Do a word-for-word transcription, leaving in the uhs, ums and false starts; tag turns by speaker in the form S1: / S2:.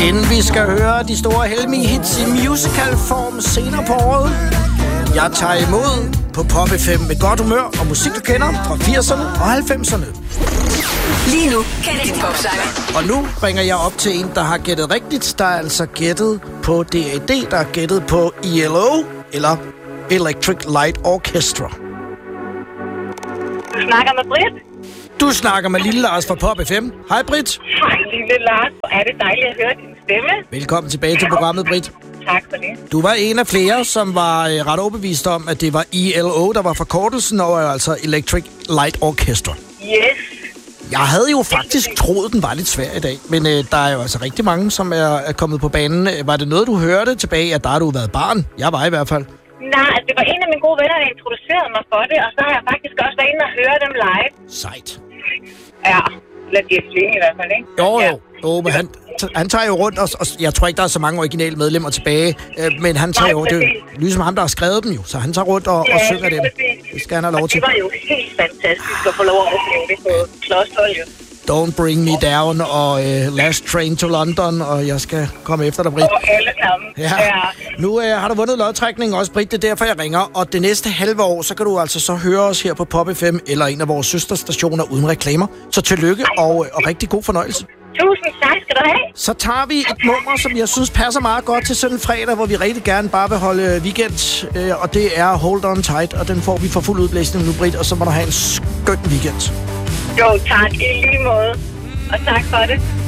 S1: Inden vi skal høre de store Helmi-hits i musical-form senere på året. Jeg tager imod på Pop F M med godt humør og musik, du kender fra firserne og halvfemserne.
S2: Lige nu kan det popsange.
S1: Og nu ringer jeg op til en, der har gættet rigtigt. Der er altså gættet på D A D, der er gættet på E L O, eller Electric Light Orchestra.
S3: Du snakker med Britt.
S1: Du snakker med Lille Lars fra Pop F M. Hej, Britt.
S3: Hej, Lille Lars. Er det dejligt at høre din stemme?
S1: Velkommen tilbage til programmet, Britt.
S3: Tak for det.
S1: Du var en af flere, som var øh, ret overbevist om, at det var E L O, der var forkortelsen over altså Electric Light Orchestra.
S3: Yes.
S1: Jeg havde jo faktisk troet, den var lidt svær i dag, men øh, der er jo altså rigtig mange, som er, er kommet på banen. Var det noget, du hørte tilbage, at der har du været barn? Jeg var i hvert fald.
S3: Nej, altså, det var en af mine gode venner, der introducerede mig for det, og så har jeg faktisk også været inde og høre dem live.
S1: Sejt.
S3: Ja, lad det svinge i hvert fald, ikke?
S1: Jo,
S3: ja.
S1: jo. Jo, men han, han tager jo rundt, og, og jeg tror ikke, der er så mange originale medlemmer tilbage, øh, men han tager
S3: Nej,
S1: jo, det er jo ligesom ham, der har skrevet dem jo, så han tager rundt og,
S3: ja,
S1: og synger dem. Det skal han have lov til.
S3: Og det var jo helt fantastisk at få lov at opleve det på Klosterhold, jo.
S1: Don't Bring Me Down og uh, Last Train to London, og jeg skal komme efter dig, Britt.
S3: Og alle sammen.
S1: Ja.
S3: Ja.
S1: Nu uh, har du vundet lodtrækningen også, Britt. Det er derfor, jeg ringer. Og det næste halve år, så kan du altså så høre os her på Pop F M eller en af vores søsterstationer uden reklamer. Så tillykke og, og rigtig god fornøjelse.
S3: Tusind tak skal du have.
S1: Så tager vi et nummer, som jeg synes passer meget godt til sådan en fredag, hvor vi rigtig gerne bare vil holde weekend. Uh, og det er Hold On Tight, og den får vi for fuld udblæsning nu, Britt. Og så må du have en skøn weekend.
S3: Jo, tak i lige måde. Og tak for det.